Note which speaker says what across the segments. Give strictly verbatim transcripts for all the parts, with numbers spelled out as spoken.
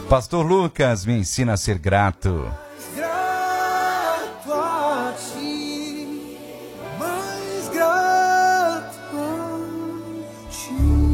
Speaker 1: Pastor Lucas, me ensina a ser grato.
Speaker 2: Grato a ti, mais grato a ti.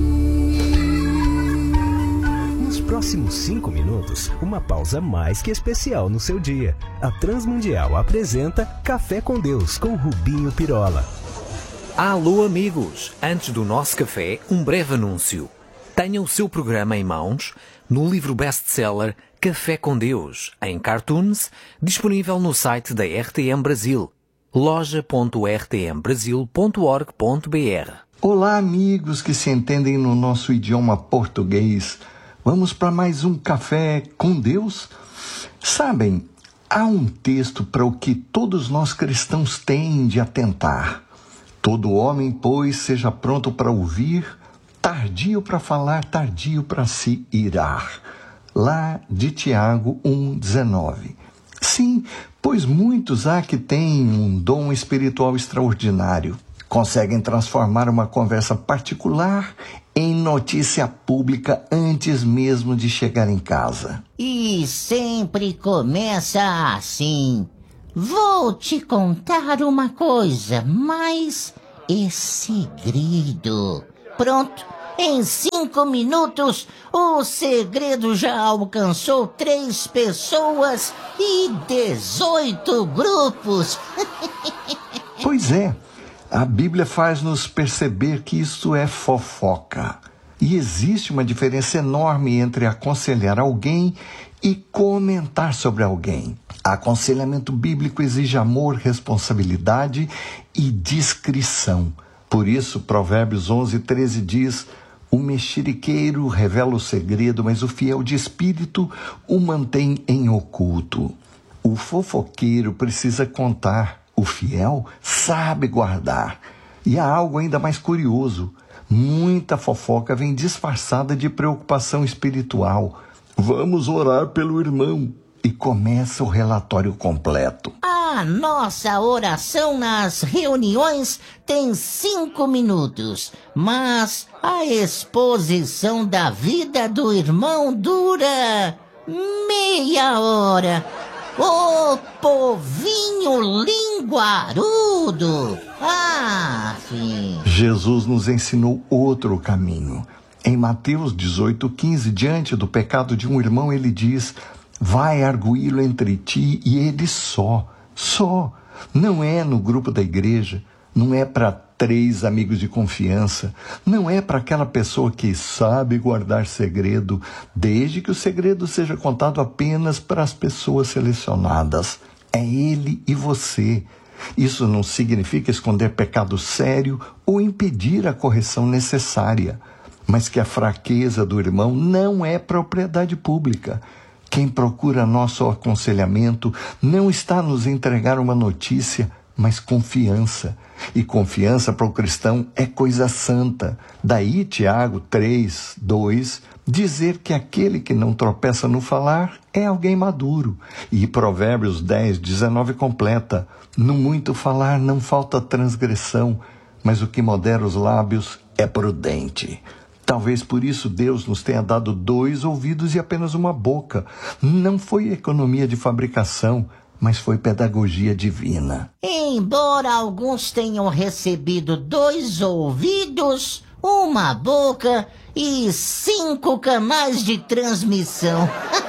Speaker 3: Nos próximos cinco minutos, uma pausa mais que especial no seu dia. A Transmundial apresenta Café com Deus, com Rubinho Pirola.
Speaker 4: Alô amigos, antes do nosso café, um breve anúncio. Tenha o seu programa em mãos no livro best-seller Café com Deus, em cartoons, disponível no site da R T M Brasil, loja ponto r t m brasil ponto org ponto b r.
Speaker 5: Olá amigos que se entendem no nosso idioma português. Vamos para mais um Café com Deus? Sabem, há um texto para o que todos nós cristãos têm de atentar. Todo homem, pois, seja pronto para ouvir, tardio para falar, tardio para se irar. Lá de Tiago um, dezenove. Sim, pois muitos há que têm um dom espiritual extraordinário. Conseguem transformar uma conversa particular em notícia pública antes mesmo de chegar em casa.
Speaker 6: E sempre começa assim. Vou te contar uma coisa, mas é segredo. Pronto, em cinco minutos, o segredo já alcançou três pessoas e dezoito grupos.
Speaker 5: Pois é, a Bíblia faz-nos perceber que isso é fofoca. E existe uma diferença enorme entre aconselhar alguém e comentar sobre alguém. Aconselhamento bíblico exige amor, responsabilidade e discrição. Por isso, Provérbios onze, treze diz: o mexeriqueiro revela o segredo, mas o fiel de espírito o mantém em oculto. O fofoqueiro precisa contar, o fiel sabe guardar. E há algo ainda mais curioso: muita fofoca vem disfarçada de preocupação espiritual. Vamos orar pelo irmão. E começa o relatório completo.
Speaker 6: A nossa oração nas reuniões tem cinco minutos, mas a exposição da vida do irmão dura meia hora. Ô povinho linguarudo! Ah, sim.
Speaker 5: Jesus nos ensinou outro caminho. Em Mateus dezoito, quinze, diante do pecado de um irmão, ele diz: vai arguí-lo entre ti e ele só, só. Não é no grupo da igreja, não é para três amigos de confiança, não é para aquela pessoa que sabe guardar segredo, desde que o segredo seja contado apenas para as pessoas selecionadas. É ele e você. Isso não significa esconder pecado sério ou impedir a correção necessária, mas que a fraqueza do irmão não é propriedade pública. Quem procura nosso aconselhamento não está a nos entregar uma notícia, mas confiança. E confiança para o cristão é coisa santa. Daí Tiago três, dois, dizer que aquele que não tropeça no falar é alguém maduro. E Provérbios dez, dezenove completa: no muito falar não falta transgressão, mas o que modera os lábios é prudente. Talvez por isso Deus nos tenha dado dois ouvidos e apenas uma boca. Não foi economia de fabricação, mas foi pedagogia divina.
Speaker 6: Embora alguns tenham recebido dois ouvidos, uma boca e cinco canais de transmissão.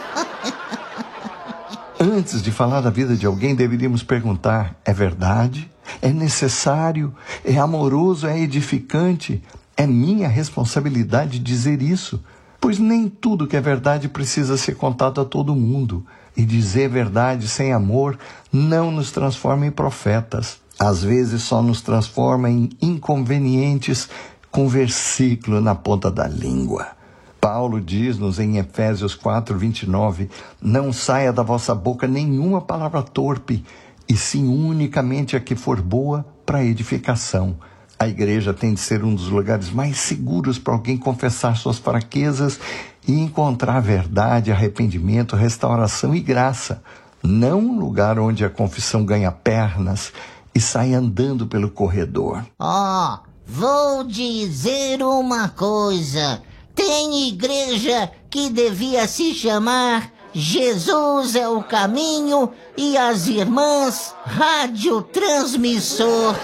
Speaker 5: Antes de falar da vida de alguém, deveríamos perguntar: é verdade? É necessário? É amoroso? É edificante? É minha responsabilidade dizer isso, pois nem tudo que é verdade precisa ser contado a todo mundo. E dizer verdade sem amor não nos transforma em profetas. Às vezes só nos transforma em inconvenientes com versículo na ponta da língua. Paulo diz-nos em Efésios quatro, vinte e nove, não saia da vossa boca nenhuma palavra torpe, e sim unicamente a que for boa para edificação. A igreja tem de ser um dos lugares mais seguros para alguém confessar suas fraquezas e encontrar verdade, arrependimento, restauração e graça. Não um lugar onde a confissão ganha pernas e sai andando pelo corredor.
Speaker 6: Ó, oh, vou dizer uma coisa. Tem igreja que devia se chamar Jesus é o Caminho e as Irmãs Radiotransmissor.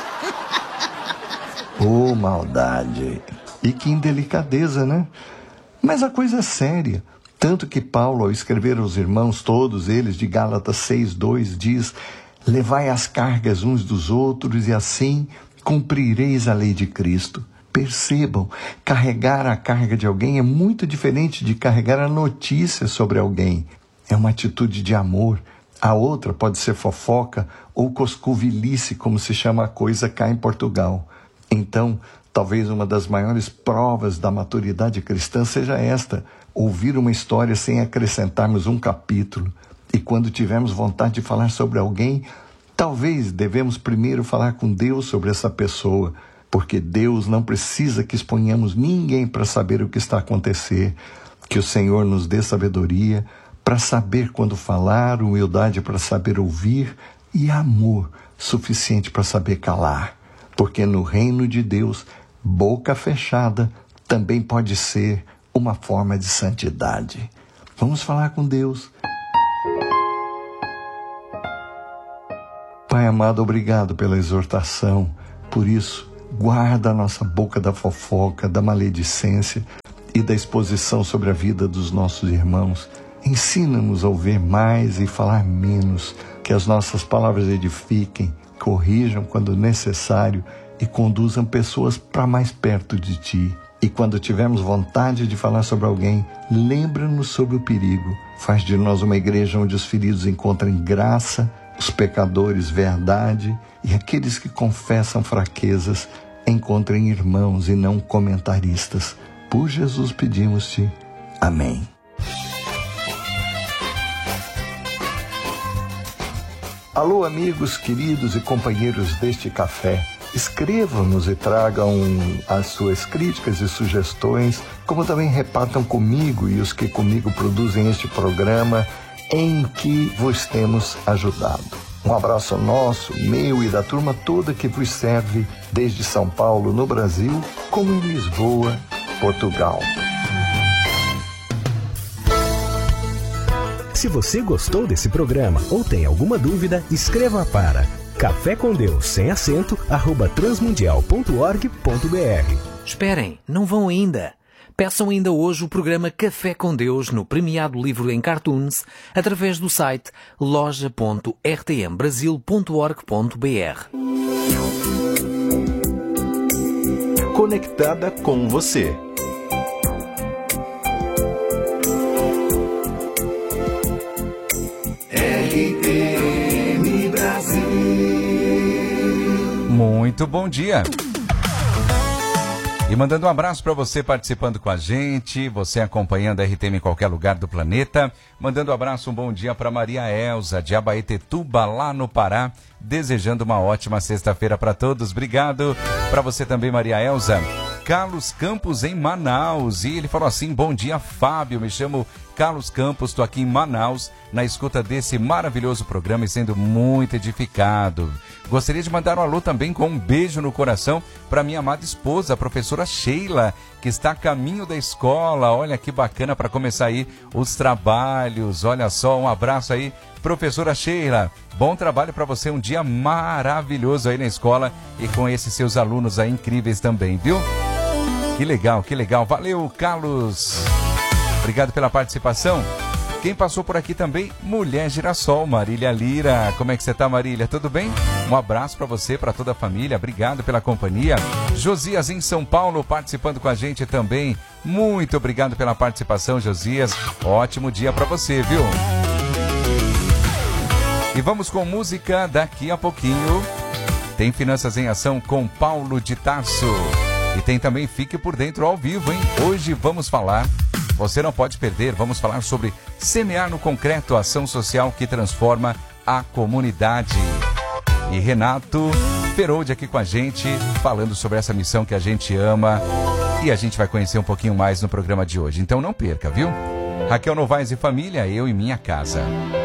Speaker 5: Ô, oh, maldade! E que indelicadeza, né? Mas a coisa é séria. Tanto que Paulo, ao escrever aos irmãos, todos eles, de Gálatas seis, dois, diz: levai as cargas uns dos outros e assim cumprireis a lei de Cristo. Percebam, carregar a carga de alguém é muito diferente de carregar a notícia sobre alguém. É uma atitude de amor. A outra pode ser fofoca ou coscovilice, como se chama a coisa cá em Portugal. Então, talvez uma das maiores provas da maturidade cristã seja esta: ouvir uma história sem acrescentarmos um capítulo. E quando tivermos vontade de falar sobre alguém, talvez devemos primeiro falar com Deus sobre essa pessoa, porque Deus não precisa que exponhamos ninguém para saber o que está a acontecer. Que o Senhor nos dê sabedoria para saber quando falar, humildade para saber ouvir e amor suficiente para saber calar. Porque no reino de Deus, boca fechada também pode ser uma forma de santidade. Vamos falar com Deus. Pai amado, obrigado pela exortação. Por isso, guarda a nossa boca da fofoca, da maledicência e da exposição sobre a vida dos nossos irmãos. Ensina-nos a ouvir mais e falar menos, que as nossas palavras edifiquem, corrijam quando necessário e conduzam pessoas para mais perto de Ti. E quando tivermos vontade de falar sobre alguém, lembra-nos sobre o perigo. Faz de nós uma igreja onde os feridos encontrem graça, os pecadores verdade e aqueles que confessam fraquezas encontrem irmãos e não comentaristas. Por Jesus pedimos-te. Amém. Alô, amigos queridos e companheiros deste café. Escrevam-nos e tragam as suas críticas e sugestões, como também repartam comigo e os que comigo produzem este programa em que vos temos ajudado. Um abraço nosso, meu e da turma toda que vos serve desde São Paulo, no Brasil, como em Lisboa, Portugal.
Speaker 3: Se você gostou desse programa ou tem alguma dúvida, escreva para café com Deus sem acento arroba transmundial ponto org ponto br.
Speaker 4: Esperem, não vão ainda. Peçam ainda hoje o programa Café com Deus no premiado livro em Cartoons através do site loja ponto r t m brasil ponto org ponto br.
Speaker 1: Conectada com você.
Speaker 2: R T M Brasil.
Speaker 1: Muito bom dia. E mandando um abraço para você participando com a gente, você acompanhando a R T M em qualquer lugar do planeta. Mandando um abraço, um bom dia para Maria Elza, de Abaetetuba, lá no Pará. Desejando uma ótima sexta-feira para todos. Obrigado para você também, Maria Elza. Carlos Campos, em Manaus. E ele falou assim: bom dia, Fábio. Me chamo Carlos Campos, estou aqui em Manaus, na escuta desse maravilhoso programa e sendo muito edificado. Gostaria de mandar um alô também com um beijo no coração para minha amada esposa, a professora Sheila, que está a caminho da escola. Olha que bacana para começar aí os trabalhos. Olha só, um abraço aí, professora Sheila. Bom trabalho para você, um dia maravilhoso aí na escola e com esses seus alunos aí incríveis também, viu? Que legal, que legal. Valeu, Carlos. Obrigado pela participação. Quem passou por aqui também, Mulher Girassol, Marília Lira. Como é que você tá, Marília? Tudo bem? Um abraço para você, para toda a família. Obrigado pela companhia. Josias em São Paulo participando com a gente também. Muito obrigado pela participação, Josias. Ótimo dia para você, viu? E vamos com música daqui a pouquinho. Tem Finanças em Ação com Paulo de Tarso. E tem também Fique por Dentro ao vivo, hein? Hoje vamos falar, você não pode perder, vamos falar sobre Semear no Concreto, ação social que transforma a comunidade. E Renato Peroldi aqui com a gente, falando sobre essa missão que a gente ama. E a gente vai conhecer um pouquinho mais no programa de hoje. Então não perca, viu? Raquel Novaes e família, Eu e Minha Casa.